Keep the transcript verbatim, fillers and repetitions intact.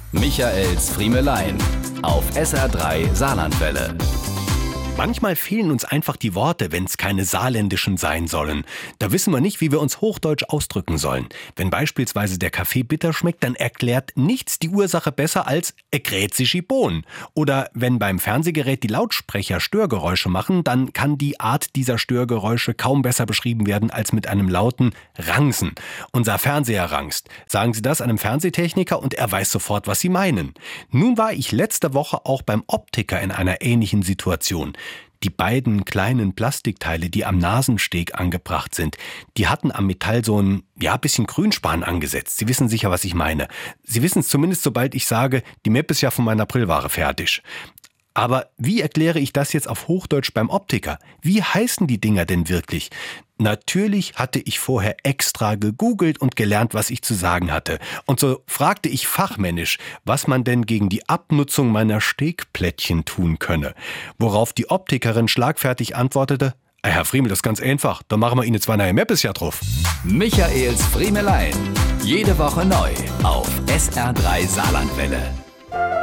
Michaels Friemelein auf S R drei Saarlandwelle. Manchmal fehlen uns einfach die Worte, wenn es keine saarländischen sein sollen. Da wissen wir nicht, wie wir uns hochdeutsch ausdrücken sollen. Wenn beispielsweise der Kaffee bitter schmeckt, dann erklärt nichts die Ursache besser als "e grätzische Bohn". Oder wenn beim Fernsehgerät die Lautsprecher Störgeräusche machen, dann kann die Art dieser Störgeräusche kaum besser beschrieben werden als mit einem lauten Rangsen. Unser Fernseher rangst. Sagen Sie das einem Fernsehtechniker und er weiß sofort, was Sie meinen. Nun war ich letzte Woche auch beim Optiker in einer ähnlichen Situation. Die beiden kleinen Plastikteile, die am Nasensteg angebracht sind, die hatten am Metall so ein, ja, bisschen Grünspan angesetzt. Sie wissen sicher, was ich meine. Sie wissen es zumindest, sobald ich sage, die Map ist ja von meiner Aprilware fertig. Aber wie erkläre ich das jetzt auf Hochdeutsch beim Optiker? Wie heißen die Dinger denn wirklich? Natürlich hatte ich vorher extra gegoogelt und gelernt, was ich zu sagen hatte. Und so fragte ich fachmännisch, was man denn gegen die Abnutzung meiner Stegplättchen tun könne. Worauf die Optikerin schlagfertig antwortete: "Ah, Herr Friemel, das ist ganz einfach. Da machen wir Ihnen zwei neue Mappes ja drauf." Michaels Friemelein. Jede Woche neu auf S R drei Saarlandwelle.